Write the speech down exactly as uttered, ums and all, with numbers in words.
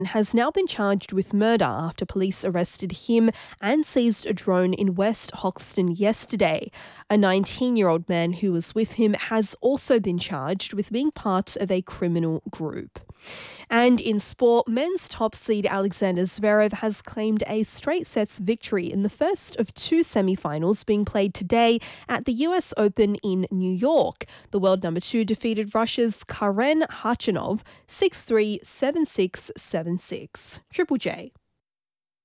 has now been charged with murder after police arrested him and seized a drone in West Hoxton yesterday. A nineteen-year-old man who was with him has also been charged with being part of a criminal group. And in sport, men's top seed Alexander Zverev has claimed a straight sets victory in the first of two semi-finals being played today at the U S Open in New York. The world number two defeated Russia's Karen Khachanov six three, seven six, seven six. Triple J.